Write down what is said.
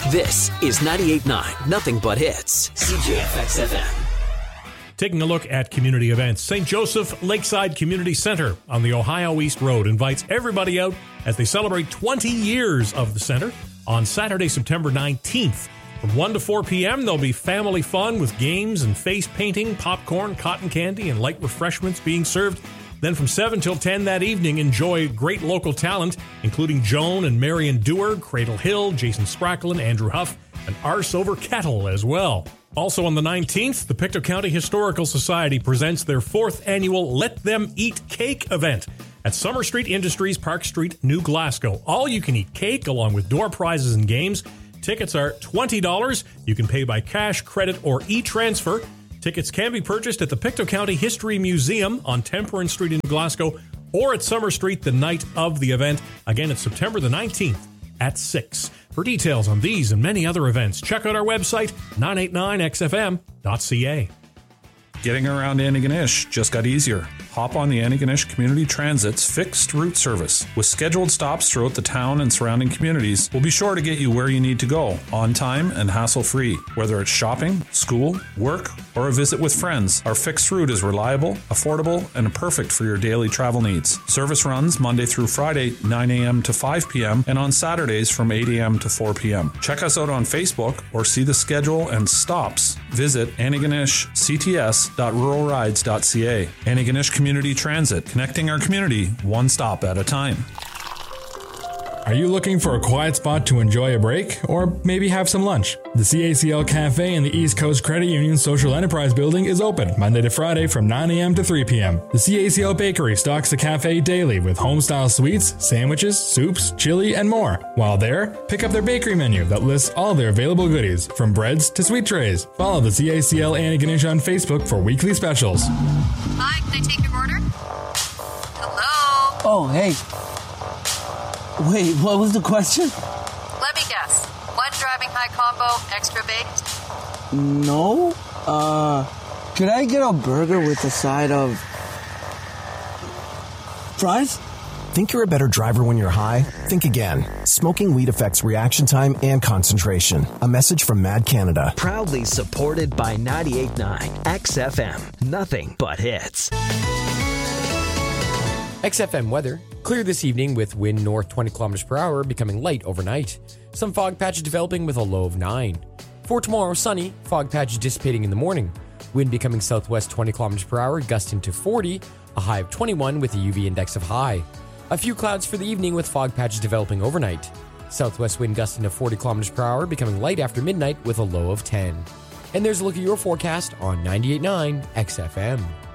This is 98.9 Nothing But Hits. CJFX FM. Taking a look at community events, St. Joseph Lakeside Community Center on the Ohio East Road invites everybody out as they celebrate 20 years of the center on Saturday, September 19th. From 1 to 4 p.m., there'll be family fun with games and face painting, popcorn, cotton candy, and light refreshments being served. Then from 7 till 10 that evening, enjoy great local talent, including Joan and Marion Dewar, Cradle Hill, Jason Spracklin, Andrew Huff, and Arse Over Kettle as well. Also on the 19th, the Pictou County Historical Society presents their 4th annual Let Them Eat Cake event at Summer Street Industries, Park Street, New Glasgow. All-you-can-eat cake along with door prizes and games. Tickets are $20. You can pay by cash, credit, or e-transfer. Tickets can be purchased at the Pictou County History Museum on Temperance Street in Glasgow or at Summer Street the night of the event. Again, it's September the 19th at 6. For details on these and many other events, check out our website, 989xfm.ca. Getting around Antigonish just got easier. Hop on the Antigonish Community Transit's fixed route service. With scheduled stops throughout the town and surrounding communities, we'll be sure to get you where you need to go, on time and hassle-free. Whether it's shopping, school, work, or a visit with friends, our fixed route is reliable, affordable, and perfect for your daily travel needs. Service runs Monday through Friday, 9 a.m. to 5 p.m., and on Saturdays from 8 a.m. to 4 p.m. Check us out on Facebook or see the schedule and stops. Visit AntigonishCTS.ruralrides.ca. Antigonish Community Transit, connecting our community one stop at a time. Are you looking for a quiet spot to enjoy a break or maybe have some lunch? The CACL Cafe in the East Coast Credit Union Social Enterprise Building is open Monday to Friday from 9 a.m. to 3 p.m. The CACL Bakery stocks the cafe daily with home-style sweets, sandwiches, soups, chili, and more. While there, pick up their bakery menu that lists all their available goodies, from breads to sweet trays. Follow the CACL Antigonish on Facebook for weekly specials. Hi, can I take your order? Hello? Oh, hey. Wait, what was the question? Let me guess. One driving high combo, extra baked? No. Could I get a burger with a side of fries? Think you're a better driver when you're high? Think again. Smoking weed affects reaction time and concentration. A message from Mad Canada. Proudly supported by 98.9 XFM. Nothing but hits. XFM weather. Clear this evening with wind north 20 kilometers per hour, becoming light overnight. Some fog patches developing with a low of 9. For tomorrow, sunny, fog patches dissipating in the morning. Wind becoming southwest 20 kilometers per hour, gusting to 40, a high of 21 with a UV index of high. A few clouds for the evening with fog patches developing overnight. Southwest wind gusting to 40 kilometers per hour, becoming light after midnight with a low of 10. And there's a look at your forecast on 98.9 XFM.